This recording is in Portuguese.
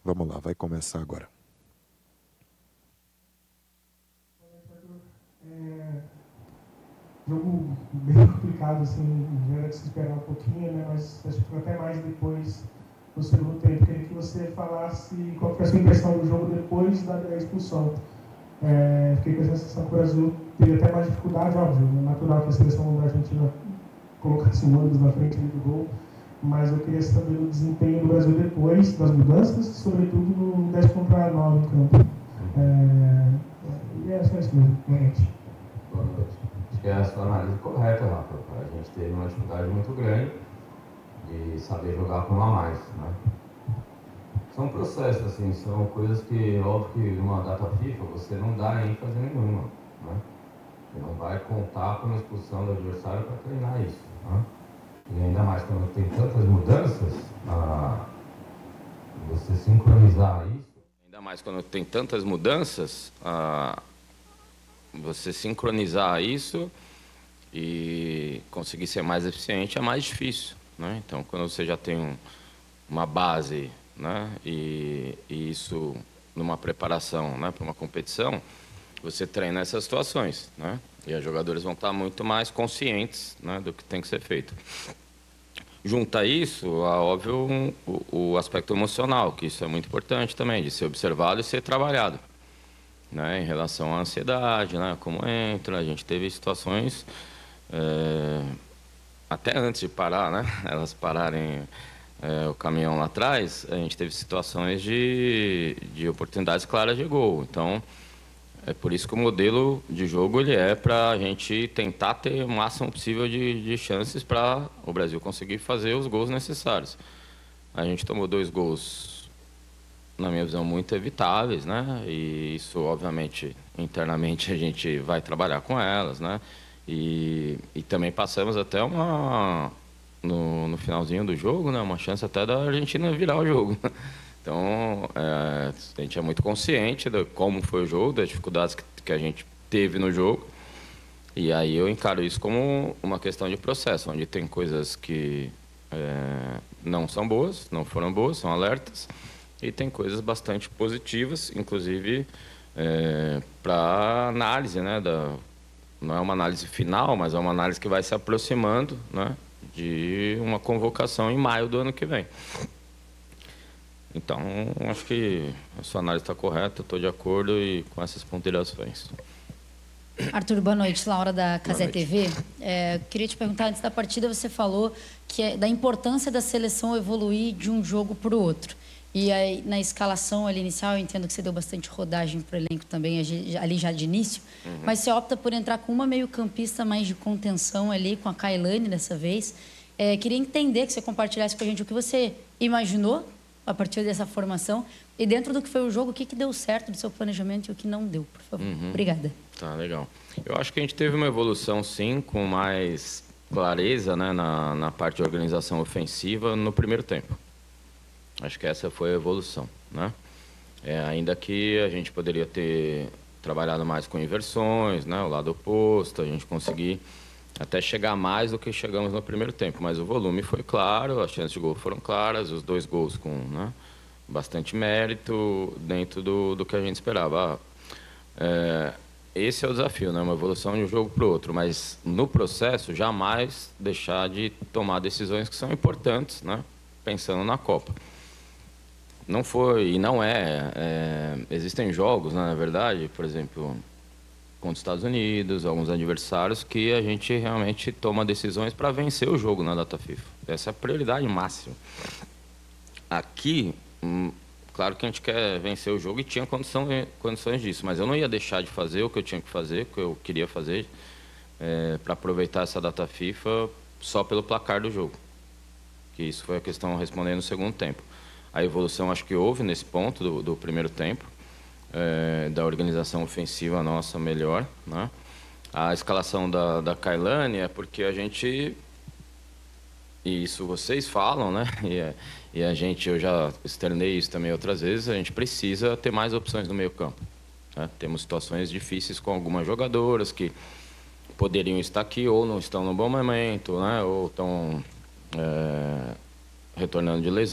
Vamos lá, vai começar agora. Jogo bem complicado, assim, já era de se esperar um pouquinho, né? Mas acho que foi até mais depois do segundo tempo. Queria que você falasse qual foi a sua impressão do jogo depois da expulsão. Fiquei com a sensação que o Brasil teve até mais dificuldade, óbvio, é natural que a seleção da Argentina colocasse o ônibus na frente do gol, mas eu queria saber o desempenho do Brasil depois das mudanças, sobretudo no 10 contra 9 em campo. E é só isso mesmo, realmente. Boa noite. Acho que é a sua análise correta, Rafa. A gente teve uma dificuldade muito grande de saber jogar com um a mais, né? São processos, assim, são coisas que, óbvio que numa data FIFA você não dá ênfase nenhuma, né? Você não vai contar com a expulsão do adversário para treinar isso, né? E ainda mais quando tem tantas mudanças, você sincronizar isso. Ainda mais quando tem tantas mudanças, você sincronizar isso e conseguir ser mais eficiente é mais difícil, né? Então, quando você já tem uma base, né, e isso numa preparação, né, para uma competição, você treina essas situações, né? E os jogadores vão estar muito mais conscientes, né, do que tem que ser feito. Junta isso, óbvio, o aspecto emocional, que isso é muito importante também, de ser observado e ser trabalhado, né, em relação à ansiedade, né, como entra. A gente teve situações, até antes de parar, né, elas pararem o caminhão lá atrás, a gente teve situações de oportunidades claras de gol. Então, é por isso que o modelo de jogo ele é para a gente tentar ter o máximo possível de chances para o Brasil conseguir fazer os gols necessários. A gente tomou 2 gols, na minha visão, muito evitáveis, né? E isso, obviamente, internamente a gente vai trabalhar com elas, né? E também passamos até no finalzinho do jogo, né? Uma chance até da Argentina virar o jogo. Então, a gente é muito consciente de como foi o jogo, das dificuldades que a gente teve no jogo. E aí eu encaro isso como uma questão de processo, onde tem coisas que não são boas, não foram boas, são alertas. E tem coisas bastante positivas, inclusive para análise, né? Não é uma análise final, mas é uma análise que vai se aproximando, né, de uma convocação em maio do ano que vem. Então, acho que a sua análise está correta, estou de acordo e com essas ponderações. Arthur, boa noite. Laura da Cazé TV. Queria te perguntar, antes da partida você falou da importância da seleção evoluir de um jogo para o outro. E aí, na escalação ali inicial, eu entendo que você deu bastante rodagem para o elenco também, ali já de início. Uhum. Mas você opta por entrar com uma meio-campista mais de contenção ali, com a Kailane dessa vez. Queria entender que você compartilhasse com a gente o que você imaginou a partir dessa formação. E dentro do que foi o jogo, o que deu certo do seu planejamento e o que não deu, por favor. Uhum. Obrigada. Tá, legal. Eu acho que a gente teve uma evolução, sim, com mais clareza, né, na parte de organização ofensiva no primeiro tempo. Acho que essa foi a evolução, né? Ainda que a gente poderia ter trabalhado mais com inversões, né, o lado oposto, a gente conseguir até chegar mais do que chegamos no primeiro tempo, mas o volume foi claro, as chances de gol foram claras, os 2 gols com, né, bastante mérito dentro do que a gente esperava. Esse é o desafio, né, uma evolução de um jogo para o outro, mas no processo jamais deixar de tomar decisões que são importantes, né, pensando na Copa. Não foi e não existem jogos, né, na verdade, por exemplo, contra os Estados Unidos, alguns adversários, que a gente realmente toma decisões para vencer o jogo na data FIFA. Essa é a prioridade máxima. Aqui, claro que a gente quer vencer o jogo e tinha condições disso, mas eu não ia deixar de fazer o que eu tinha que fazer, o que eu queria fazer, para aproveitar essa data FIFA só pelo placar do jogo. Que isso foi a questão respondendo no segundo tempo. A evolução acho que houve nesse ponto do primeiro tempo, da organização ofensiva nossa melhor, né? A escalação da Kailane é porque a gente, e isso vocês falam, né? E a gente, eu já externei isso também outras vezes, a gente precisa ter mais opções no meio campo, né? Temos situações difíceis com algumas jogadoras que poderiam estar aqui ou não estão no bom momento, né? Ou estão retornando de lesão.